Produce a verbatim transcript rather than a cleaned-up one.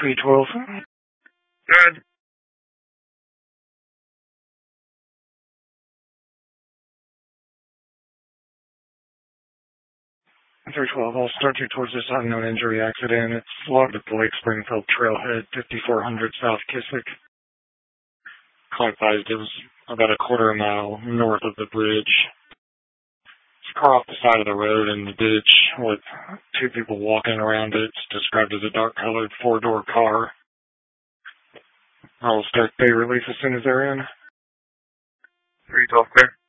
three twelve. Good. three twelve, I'll start you towards this unknown injury accident. It's logged at the Lake Springfield Trailhead, fifty-four hundred South Kissick. Call advised it was about a quarter mile north of the bridge. It's a car off the side of the road in the ditch with two people walking around it. It's described as a dark-colored four-door car. I'll start bay relief as soon as they're in. three twelve, clear.